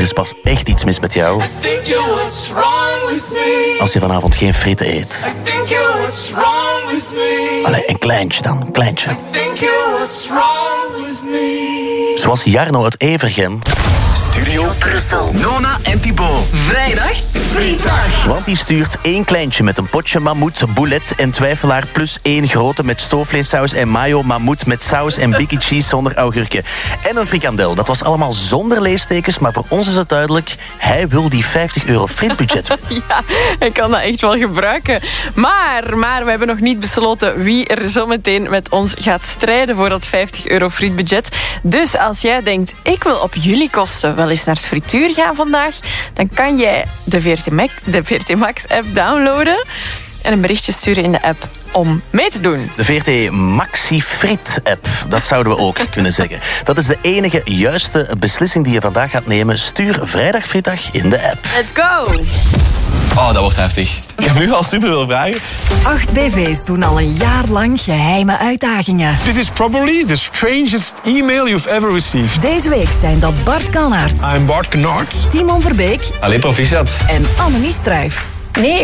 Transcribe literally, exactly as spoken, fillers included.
is pas echt iets mis met jou als je vanavond geen frieten eet. Allee, een kleintje dan, een kleintje. Zoals Jarno uit Evergem. Studio Brussel. Nona en Thibaut. Vrijdag Frietdag. Want die stuurt één kleintje met een potje mammoet, boulet en twijfelaar... plus één grote met stoofvleessaus en mayo, mammoet met saus en biggie cheese zonder augurken. En een frikandel. Dat was allemaal zonder leestekens, maar voor ons is het duidelijk... hij wil die vijftig euro frietbudget. Ja, hij kan dat echt wel gebruiken. Maar, maar we hebben nog niet besloten wie er zometeen met ons gaat strijden voor dat vijftig euro frietbudget. Dus als jij denkt, ik wil op jullie kosten wel eens naar het frituur gaan vandaag, dan kan jij de V R T Max, de V R T Max app downloaden en een berichtje sturen in de app om mee te doen. De V R T Maxi Friet app, dat zouden we ook kunnen zeggen. Dat is de enige juiste beslissing die je vandaag gaat nemen. Stuur Vrijdag Frietdag in de app. Let's go! Oh, dat wordt heftig. Ik heb nu al super veel vragen. Acht B V's doen al een jaar lang geheime uitdagingen. This is probably the strangest email you've ever received. Deze week zijn dat Bart Kannaerts, I'm Bart Kannaerts. Timon Verbeek Allee, proficiat. en Annemie Struijf. Nee,